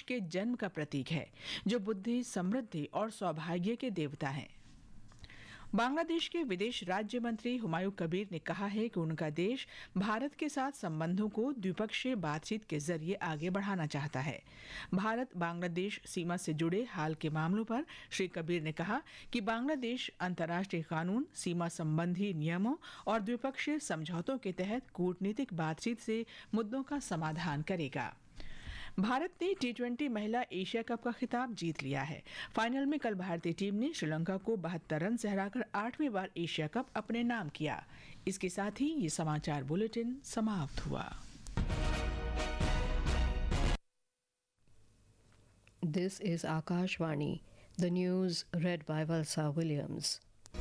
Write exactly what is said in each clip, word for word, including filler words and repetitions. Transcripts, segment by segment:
गणेश के जन्म का प्रतीक है, जो बुद्धि, समृद्धि और सौभाग्य के देवता हैं। बांग्लादेश के विदेश राज्य मंत्री हुमायूं कबीर ने कहा है कि उनका देश भारत के साथ संबंधों को द्विपक्षीय बातचीत के जरिए आगे बढ़ाना चाहता है। भारत बांग्लादेश सीमा से जुड़े हाल के मामलों पर श्री कबीर ने कहा कि बांग्लादेश अंतर्राष्ट्रीय कानून, सीमा संबंधी नियमों और द्विपक्षीय समझौतों के तहत कूटनीतिक बातचीत से मुद्दों का समाधान करेगा। भारत ने टी ट्वेंटी महिला एशिया कप का खिताब जीत लिया है। फाइनल में कल भारतीय टीम ने श्रीलंका को बहत्तर रन से हराकर आठवीं बार एशिया कप अपने नाम किया। इसके साथ ही ये समाचार बुलेटिन समाप्त हुआ। This is Akashvani, the news read by Valsa Williams.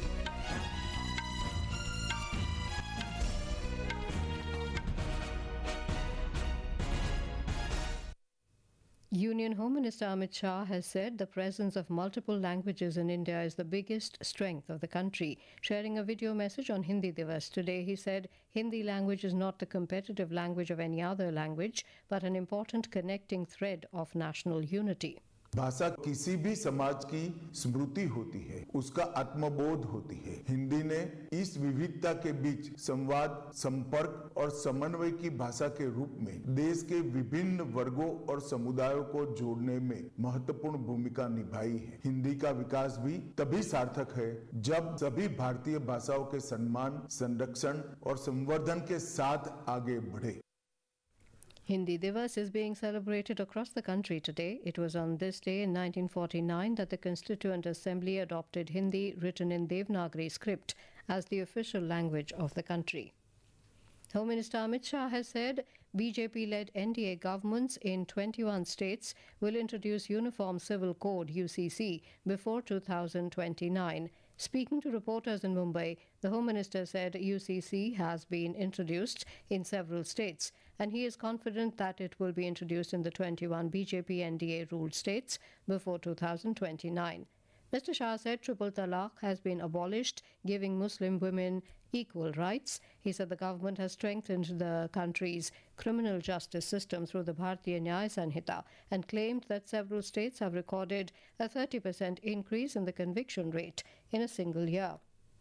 Union Home Minister Amit Shah has said the presence of multiple languages in India is the biggest strength of the country. Sharing a video message on Hindi Divas today, he said Hindi language is not the competitive language of any other language, but an important connecting thread of national unity. भाषा किसी भी समाज की स्मृति होती है, उसका आत्मबोध होती है। हिंदी ने इस विविधता के बीच संवाद, संपर्क और समन्वय की भाषा के रूप में देश के विभिन्न वर्गों और समुदायों को जोड़ने में महत्वपूर्ण भूमिका निभाई है। हिंदी का विकास भी तभी सार्थक है जब सभी भारतीय भाषाओं के सम्मान, संरक्षण और संवर्धन के साथ आगे बढ़े। Hindi Divas is being celebrated across the country today. It was on this day in nineteen forty-nine that the Constituent Assembly adopted Hindi written in Devanagari script as the official language of the country. Home Minister Amit Shah has said B J P-led N D A governments in twenty-one states will introduce Uniform Civil Code U C C before two thousand twenty-nine. Speaking to reporters in Mumbai, the Home Minister said U C C has been introduced in several states and he is confident that it will be introduced in the twenty-one B J P N D A-ruled states before two thousand twenty-nine. Mister Shah said triple talaq has been abolished, giving Muslim women equal rights. He said the government has strengthened the country's criminal justice system through the Bharatiya Nyaya Sanhita and claimed that several states have recorded a thirty percent increase in the conviction rate in a single year.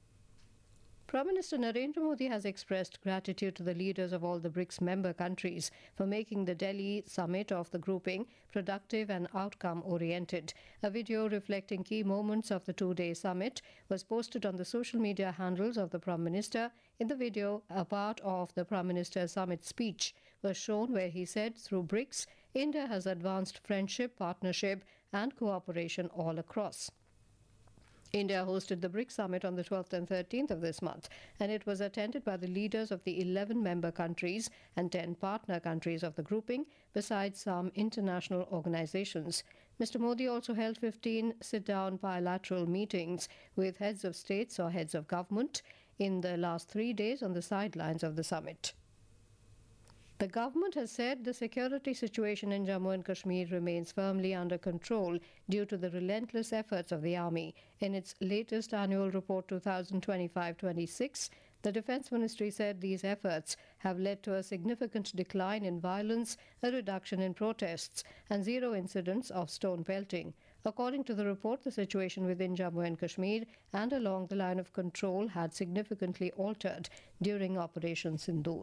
Prime Minister Narendra Modi has expressed gratitude to the leaders of all the BRICS member countries for making the Delhi summit of the grouping productive and outcome-oriented. A video reflecting key moments of the two-day summit was posted on the social media handles of the Prime Minister. In the video, a part of the Prime Minister's summit speech was shown where he said, through BRICS, India has advanced friendship, partnership and cooperation all across. India hosted the BRICS summit on the twelfth and thirteenth of this month, and it was attended by the leaders of the eleven member countries and ten partner countries of the grouping, besides some international organizations. Mister Modi also held fifteen sit-down bilateral meetings with heads of states or heads of government in the last three days on the sidelines of the summit. The government has said the security situation in Jammu and Kashmir remains firmly under control due to the relentless efforts of the army. In its latest annual report twenty twenty-five twenty-six, the Defence Ministry said these efforts have led to a significant decline in violence, a reduction in protests, and zero incidents of stone pelting. According to the report, the situation within Jammu and Kashmir and along the line of control had significantly altered during Operation Sindoor.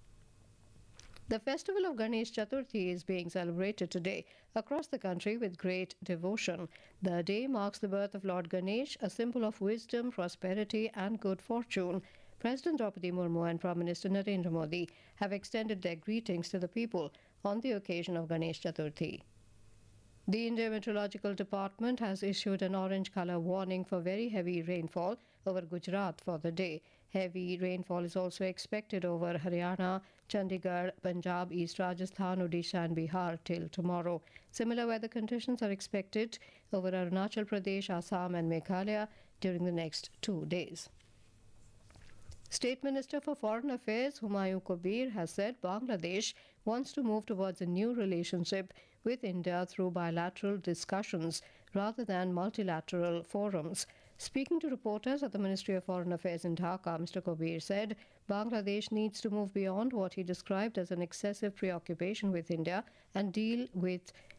The festival of Ganesh Chaturthi is being celebrated today across the country with great devotion. The day marks the birth of Lord Ganesh, a symbol of wisdom, prosperity and good fortune. President Draupadi Murmu and Prime Minister Narendra Modi have extended their greetings to the people on the occasion of Ganesh Chaturthi. The Indian Meteorological Department has issued an orange colour warning for very heavy rainfall over Gujarat for the day. Heavy rainfall is also expected over Haryana, Chandigarh, Punjab, East Rajasthan, Odisha and Bihar till tomorrow. Similar weather conditions are expected over Arunachal Pradesh, Assam and Meghalaya during the next two days. State Minister for Foreign Affairs Humayun Kabir has said Bangladesh wants to move towards a new relationship with India through bilateral discussions rather than multilateral forums. Speaking to reporters at the Ministry of Foreign Affairs in Dhaka, Mister Kabir said Bangladesh needs to move beyond what he described as an excessive preoccupation with India and deal with